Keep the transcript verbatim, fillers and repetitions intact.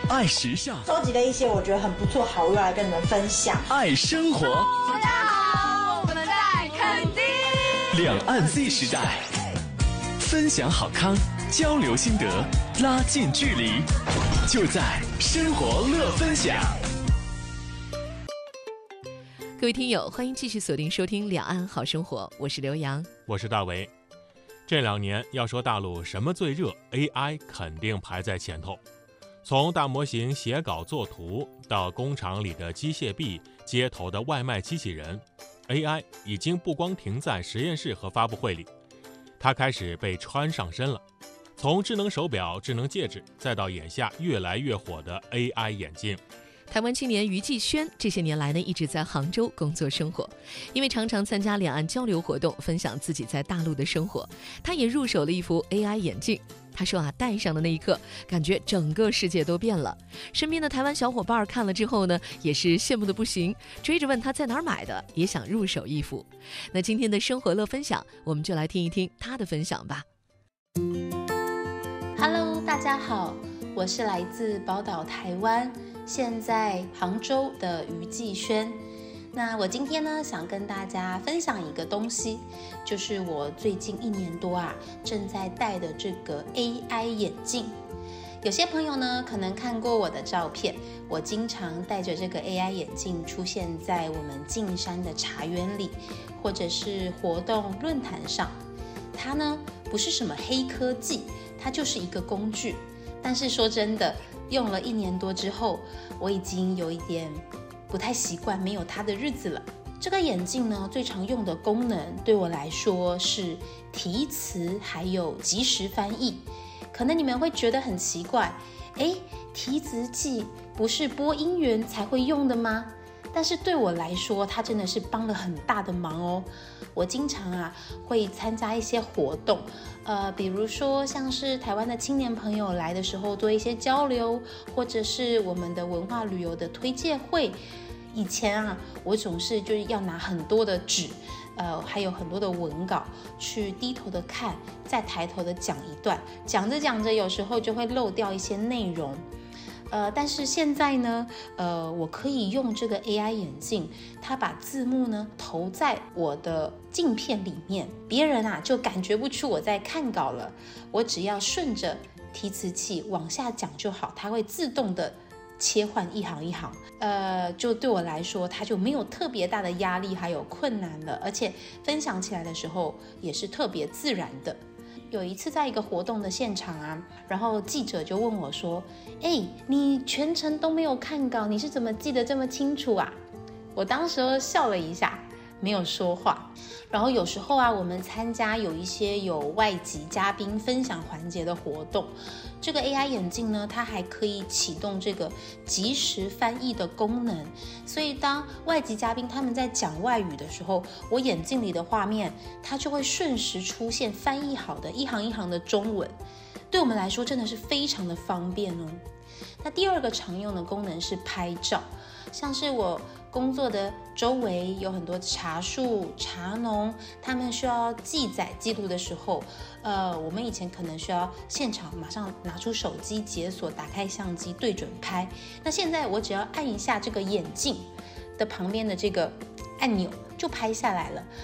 爱时尚， 收集了一些我觉得很不错好物要来跟你们分享。 爱生活， 大家好，我们在垦丁。 两岸 Z 时代，分享好康，交流心得，拉近距离，就在生活乐分享。 各位听友，欢迎继续锁定收听《两岸好生活》，我是刘洋， 我是大为。这两年要说大陆什么最热 ，A I 肯定排在前头。从大模型写稿作图，到工厂里的机械臂、街头的外卖机器人 ，A I 已经不光停在实验室和发布会里，它开始被穿上身了。从智能手表、智能戒指，再到眼下越来越火的 A I 眼镜。 台湾青年于继轩这些年来呢，一直在杭州工作生活，因为常常参加两岸交流活动，分享自己在大陆的生活，他也入手了一副 A I 眼镜。他说啊，戴上的那一刻，感觉整个世界都变了。身边的台湾小伙伴看了之后呢，也是羡慕的不行，追着问他在哪儿买的，也想入手一副。那今天的生活乐分享，我们就来听一听他的分享吧。 Hello， 大家好，我是来自宝岛台湾，现在杭州的于继轩。那我今天呢，想跟大家分享一个东西，就是我最近一年多啊，正在戴的这个 A I 眼镜。有些朋友呢，可能看过我的照片，我经常戴着这个 A I 眼镜出现在我们径山的茶园里，或者是活动论坛上。它呢，不是什么黑科技，它就是一个工具。但是说真的，用了一年多之后，我已经有一点不太习惯没有它的日子了。这个眼镜呢，最常用的功能对我来说是提词，还有即时翻译。可能你们会觉得很奇怪，诶，提词器不是播音员才会用的吗？但是对我来说，它真的是帮了很大的忙哦。我经常啊会参加一些活动，呃，比如说像是台湾的青年朋友来的时候做一些交流，或者是我们的文化旅游的推介会。以前啊，我总是就是要拿很多的纸，呃，还有很多的文稿，去低头的看，再抬头的讲一段，讲着讲着，有时候就会漏掉一些内容。呃，但是现在呢，呃，我可以用这个 A I 眼镜，它把字幕呢投在我的镜片里面，别人啊就感觉不出我在看稿了。我只要顺着提词器往下讲就好，它会自动的切换一行一行。呃，就对我来说，它就没有特别大的压力还有困难了，而且分享起来的时候也是特别自然的。有一次在一个活动的现场啊，然后记者就问我说，哎，你全程都没有看稿，你是怎么记得这么清楚啊？我当时笑了一下，没有说话。然后有时候啊，我们参加有一些有外籍嘉宾分享环节的活动，这个 A I 眼镜呢，它还可以启动这个即时翻译的功能，所以当外籍嘉宾他们在讲外语的时候，我眼镜里的画面它就会瞬时出现翻译好的一行一行的中文，对我们来说真的是非常的方便哦。那第二个常用的功能是拍照，像是我工作的周围有很多茶树、茶农，他们需要记载记录的时候，呃，我们以前可能需要现场马上拿出手机解锁，打开相机对准拍。那现在我只要按一下这个眼镜的旁边的这个按钮，就拍下来了。